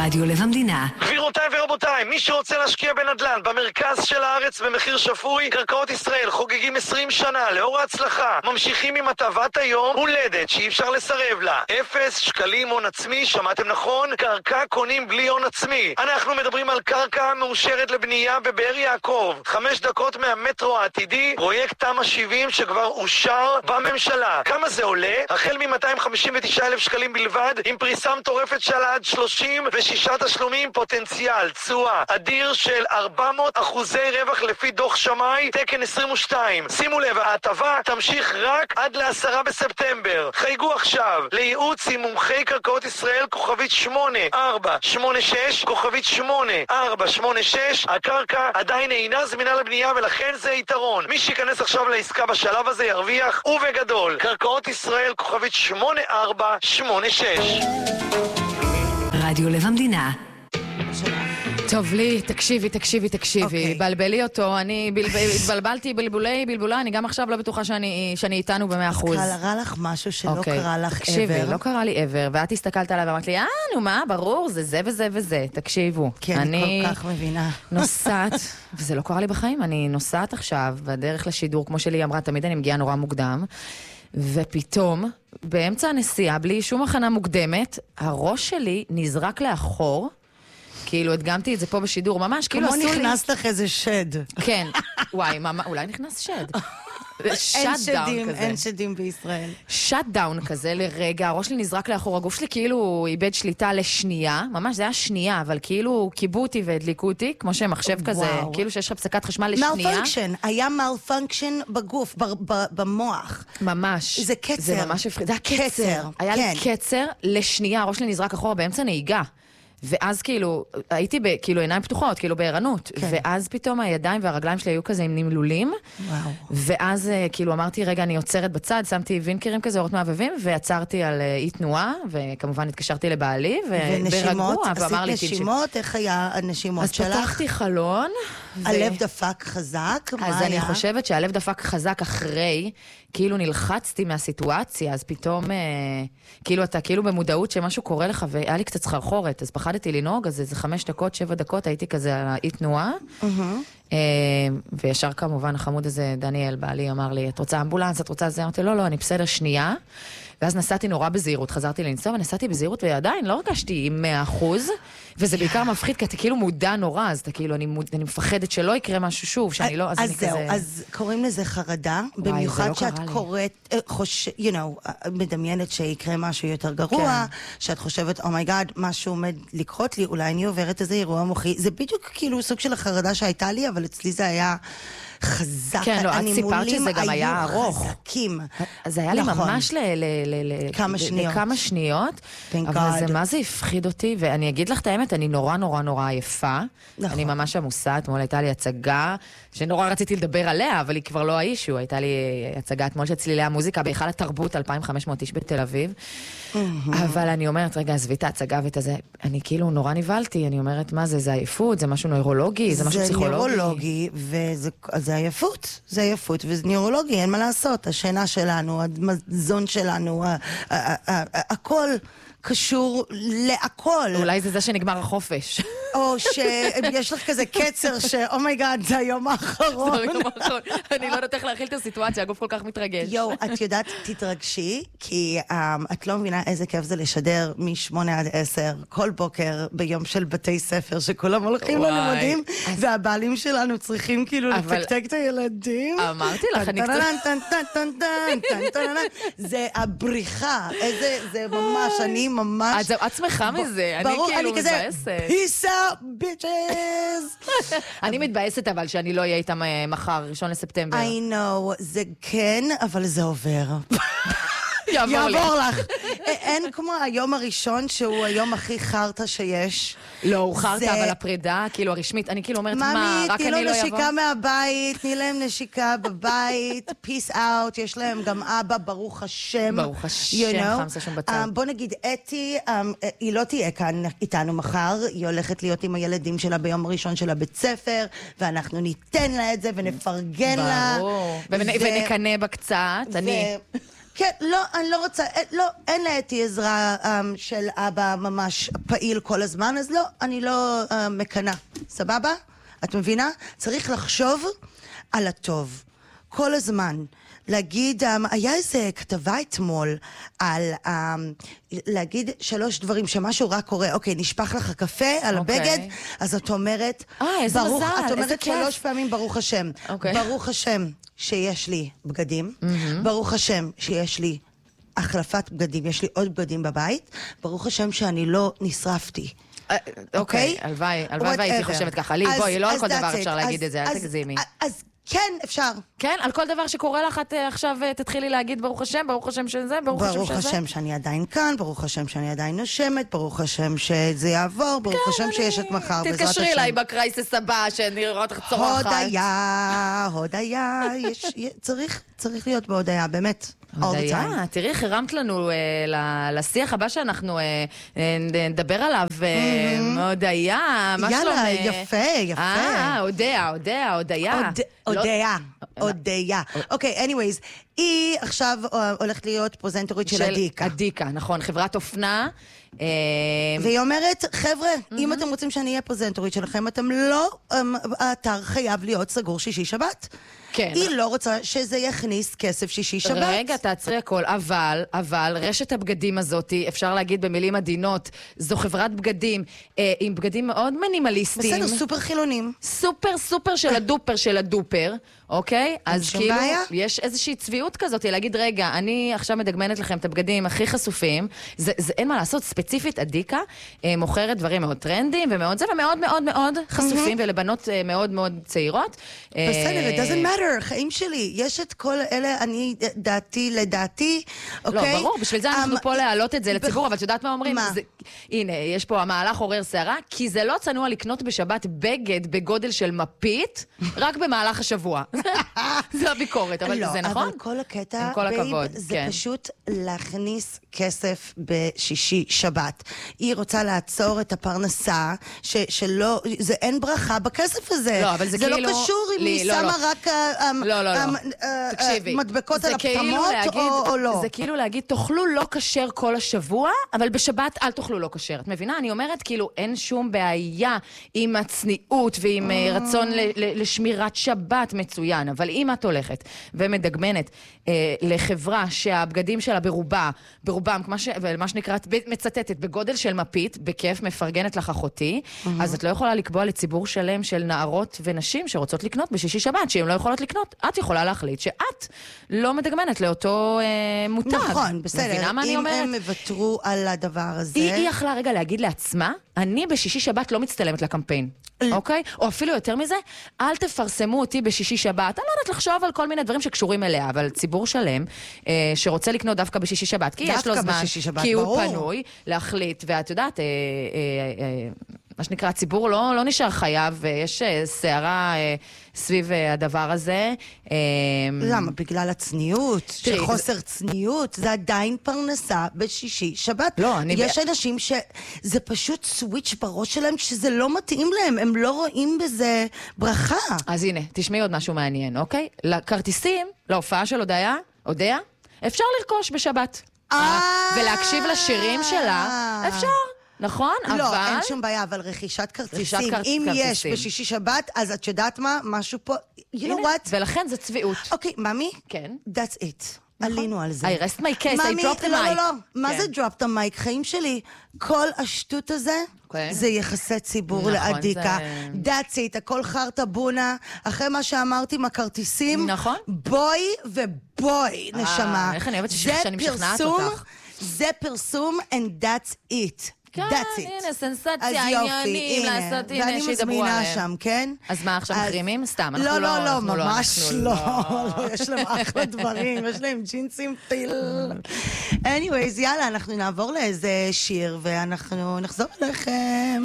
רדיו לב המדינה. גבירותיי ורבותיי, מי שרוצה להשקיע בנדל"ן במרכז של הארץ במחיר שפוי, קרקעות ישראל חוגגים 20 שנה לאור ההצלחה. ממשיכים עם הטבת היום הולדת שאי אפשר לסרב לה. 0 שקלים הון עצמי, שמעתם נכון? קרקע קונים בלי הון עצמי. אנחנו מדברים על קרקע מאושרת לבנייה בבאר יעקב, 5 דקות מהמטרו העתידי, פרויקט תמ"א 70 שכבר אושר בממשלה. כמה זה עולה? החל מ-259,000 שקלים בלבד, עם פריסה מטורפת של עד 36 תשלומים, פוטנציאל תשואה אדיר של 400% רווח לפי דוח שמאי תקן 22. שימו לב, ההטבה תמשיך רק עד ל10 בספטמבר. חייגו עכשיו לייעוץ עם מומחי קרקעות ישראל כוכבית 8486 כוכבית 8486. הקרקע עדיין אינה זמינה לבנייה ולכן זה יתרון. מי שיכנס עכשיו לעסקה בשלב הזה ירוויח ובגדול. קרקעות ישראל כוכבית 8486. רדיו לב המדינה. טוב לי, תקשיבי, בלבלי אותו, אני התבלבלתי בלבולה, אני גם עכשיו לא בטוחה שאני איתנו ב100%. קרה לך משהו שלא קרה לך תקשיבי, לא קרה לי ever, ואת הסתכלת עליי ואמרת לי, נו מה, ברור, זה וזה וזה, תקשיבו. כן, אני כל כך מבינה. נוסעת, וזה לא קרה לי בחיים, אני נוסעת עכשיו, בדרך לשידור, כמו שלי אמרה, תמיד אני מגיעה נורא מוקדם, ופתאום, באמצע הנסיעה, בלי שום הכנה מוקדמת, הראש שלי נזרק לאחור, כאילו הדגמתי את זה פה בשידור, ממש כאילו עשו לי... כמו נכנס לך איזה שד. כן, וואי, אולי נכנס שד. אין שדים בישראל. שט דאון כזה לרגע, הראש שלי נזרק לאחור, הגוף שלי כאילו איבד שליטה לשנייה, ממש זה היה שנייה, אבל כאילו קיבו אותי והדליקו אותי, כמו שמחשב כזה, כאילו שיש לך פסקת חשמל לשנייה. מלפונקשן, היה מלפונקשן בגוף, במוח. ממש. זה קצר. זה ממש הפחיד, זה היה קצר. היה לי קצר לשנייה, הראש שלי נזרק אחורה באמצע נהיגה. ואז כאילו, הייתי כאילו עיניים פתוחות, כאילו בערנות, ואז פתאום הידיים והרגליים שלי היו כזה עם נמלולים, ואז כאילו אמרתי, רגע, אני עוצרת בצד, שמתי וינקרים כזה, אורות מעבבים, ועצרתי על אי תנועה, וכמובן התקשרתי לבעלי, וברגוע, ואמר לי, עשית נשימות, איך היה הנשימות שלך? אז פתחתי חלון. הלב דפק חזק, מה היה? אז אני חושבת שהלב דפק חזק אחרי, כאילו נלחצתי מהסיטואציה, אז פתאום, כאילו אתה כאילו במודעות שמשהו קורה לך, והיה לי קצת סחרחורת, אז פחדתי לנהוג, אז איזה 5 דקות, 7 דקות, הייתי כזה על אי תנועה, וישר כמובן החמוד הזה, דניאל, בעלי, אמר לי, את רוצה אמבולנס, את רוצה זה? אמרתי, לא, אני בסדר שנייה, ואז נסעתי נורא בזהירות, חזרתי לנסוע ונסעתי בזהירות, ועדיין לא הרגשתי 100%, וזה בעיקר מפחיד, כי אתה כאילו מודע נורא, אז אתה כאילו, אני מפחדת שלא יקרה משהו שוב, שאני לא, אז אני כזה... אז קוראים לזה חרדה, במיוחד שאת קוראת, מדמיינת שיקרה משהו יותר גרוע, שאת חושבת, אומייגאד, משהו עומד לקרות לי, אולי אני עוברת איזה אירוע מוחי, זה בדיוק כאילו סוג של החרדה שהייתה לי, אבל אצלי זה היה... חזק, כן, לא, את סיפרת שזה גם היה ארוך. חזקים. זה היה לי ממש כמה שניות, אבל זה מה זה הפחיד אותי, ואני אגיד לך את האמת, אני נורא נורא נורא עייפה, אני ממש עמוסה, אתמול הייתה לי הצגה, שנורא רציתי לדבר עליה, אבל היא כבר לא האישו, הייתה לי הצגה אתמול של צלילי המוזיקה, בהיכל התרבות 2,500 איש בתל אביב, אבל אני אומרת, רגע, עזבי את ההצגה ואת הזה, אני כאילו נורא נבלתי, אני אומרת, מה זה עייפות, זה משהו נוירולוגי, זה משהו פסיכולוגי. זה נוירולוגי, זה עייפות, וזה נוירולוגי, אין מה לעשות, השינה שלנו, המזון שלנו, הכל קשור להכל. אולי זה שנגמר החופש. או שיש לך כזה קצר אומייגאד, זה היום האחרון. אני לא יודעת איך להכיל את הסיטואציה, הגוף כל כך מתרגש. את יודעת, תתרגשי, כי את לא מבינה איזה כיף זה לשדר מ8 עד 10, כל בוקר ביום של בתי ספר, שכולם הולכים ללימודים, והבעלים שלנו צריכים כאילו לתקתק את הילדים. אמרתי לך, אני קצת... זה הבריחה, זה ממש, אני ממש... את שמחה מזה, אני כאילו מתבאסת. פיסה, ביצ'ז! אני מתבאסת אבל שאני לא אהיה איתם מחר, 1 לספטמבר. I know, זה כן, אבל זה עובר. יעבור לך. אין כמו היום הראשון שהוא היום הכי חרטה שיש. לא, הוא חרטה, אבל הפרידה, כאילו הרשמית, אני כאילו אומרת, מה, רק אני לא יבוא? תני לו נשיקה מהבית, תני להם נשיקה בבית, peace out, יש להם גם אבא, ברוך השם. ברוך השם, חמסה שם בצד. בוא נגיד, אתי, היא לא תהיה כאן איתנו מחר, היא הולכת להיות עם הילדים שלה ביום הראשון של הבית ספר, ואנחנו ניתן לה את זה ונפרגן לה. ברור. ונקנה בה קצת, אני... כן, לא, אני לא רוצה, לא, אין לאתי עזרה של אבא ממש פעיל כל הזמן, אז לא, אני לא מקנה. סבבה? את מבינה? צריך לחשוב על הטוב. כל הזמן. להגיד, היה איזה כתבה אתמול על להגיד 3 דברים שמשהו רק קורה, אוקיי, נשפך לך קפה על הבגד, אז את אומרת, איזה מזל, את אומרת איזה כיף. 3 פעמים ברוך השם. ברוך השם שיש לי בגדים, ברוך השם שיש לי החלפת בגדים, יש לי עוד בגדים בבית, ברוך השם שאני לא נשרפתי. אוקיי, הלוואי והייתי חושבת ככה. לי, בואי, לא על כל דבר אפשר להגיד את זה, אל תגזימי. אז כן, אפשר. כן, על כל דבר שקורה לך, את עכשיו תתחילי להגיד ברוך השם שזה, ברוך השם שזה. ברוך השם שאני עדיין כאן, ברוך השם שאני עדיין נושמת, ברוך השם שזה יעבור, ברוך השם שיש את מחר, בעזרת השם. תתקשרי אליי בקרייסס הבא, שאני רואה אותך צורחת. הודיה, צריך להיות בהודיה, באמת. הודיה, תראי, הרמת לנו לשיח הבא שאנחנו נדבר עליו, הודיה, מה שלום? יאללה, יפה. הודיה. אוקיי, anyways, היא עכשיו הולכת להיות פרזנטורית של אדיקה. אדיקה, נכון, חברת אופנה. והיא אומרת, חבר'ה, אם אתם רוצים שאני אהיה פרזנטורית שלכם, אתם לא, האתר חייב להיות סגור שישי שבת. כן. היא לא רוצה שזה יכניס כסף שישי שבת. רגע, תעצרי הכל, אבל רשת הבגדים הזאת, אפשר להגיד במילים עדינות, זו חברת בגדים עם בגדים מאוד מינימליסטיים. בסדר, סופר חילונים. סופר של הדופר, אוקיי? אז כאילו, יש איזושהי צביעות כזאת, להגיד, רגע, אני עכשיו מדגמנת לכם את הבגדים הכי חשופים, זה אין מה לעשות, ספציפית אדיקה, מוכרת דברים מאוד טרנדיים ומאוד זה, ומאוד מאוד מאוד חשופים, ולבנות מאוד מאוד צעירות. בסדר, it doesn't matter, חיים שלי, יש את כל אלה, אני לדעתי, אוקיי? לא, ברור, בשביל זה אנחנו פה להעלות את זה לציבור, אבל את יודעת מה אומרים? הנה, יש פה המהלך עורר שערה, כי זה לא צנוע לקנות בשבת בגד בגודל של מפית, רק במהלך השבוע. זה הביקורת, אבל זה נכון? אבל כל הקטע, זה פשוט להכניס כסף בשישי שבת. היא רוצה לעצור את הפרנסה, שלא, זה אין ברכה בכסף הזה. לא, אבל זה לא קשור אם היא שמה רק מדבקות על הפטמות או לא. זה כאילו להגיד, תאכלו לא כשר כל השבוע, אבל בשבת אל תאכלו לא כשר. את מבינה? אני אומרת, כאילו, אין שום בעיה עם הצניעות ועם רצון לשמירת שבת מצוין, אבל אם את הולכת ומדגמנת לחברה שהבגדים שלה ברובם, מה שנקרא, מצטטת בגודל של מפית, בכיף, מפרגנת לך אחותי, אז את לא יכולה לקבוע לציבור שלם של נערות ונשים שרוצות לקנות בשישי שבת, שאם לא יכולות לקנות, את יכולה להחליט שאת לא מדגמנת לאותו מותג. נכון, בסדר. אם הם מבטרו על הדבר הזה. היא יכלה רגע להגיד לעצמה, אני בשישי שבת לא מצטלמת לקמפיין. אוקיי? או אפילו יותר מזה, אל תפרסמו אותי בשישי שבת. אני לא יודעת לחשוב על כל מיני דברים שקשורים אליה, אבל ציבור שלם שרוצה לקנות דווקא בשישי שבת, כי יש לו זמן, כי הוא פנוי להחליט, ואת יודעת, מה שנקרא, הציבור לא נשאר חייב, ויש שערה סביב הדבר הזה. למה? בגלל הצניעות, שחוסר צניעות, זה עדיין פרנסה בשישי שבת. לא, יש אנשים שזה פשוט סוויץ' בראש שלהם, שזה לא מתאים להם, הם לא רואים בזה ברכה. אז הנה, תשמעי עוד משהו מעניין, אוקיי? לכרטיסים, להופעה של הודיה, אפשר לרכוש בשבת. ולהקשיב לשירים שלה, אפשר. נכון? לא, אין שום בעיה, אבל רכישת כרטיסים. אם יש בשישי שבת, אז את יודעת מה? משהו פה, you know what? ולכן זה צביעות. אוקיי, ממי? כן. That's it. עלינו על זה. I rest my case, I dropped the mic. לא. מה זה drop the mic? חיים שלי, כל השטות הזה, זה יחסי ציבור לאדיקה. That's it, הכל חרטה בונה. אחרי מה שאמרתי עם הכרטיסים, בואי ובואי, נשמה. איך אני אוהבת שאני משכנעת אותך. זה פרסום, and that's it. כן, הנה, סנסציה, עניינים, לעשות, הנה, ואני מזמינה שם, כן? אז מה, עכשיו מחרימים? סתם, אנחנו לא, ממש לא. יש להם אחלה דברים, יש להם ג'ינסים פיל. anyways, יאללה, אנחנו נעבור לאיזה שיר, ואנחנו נחזור אליכם.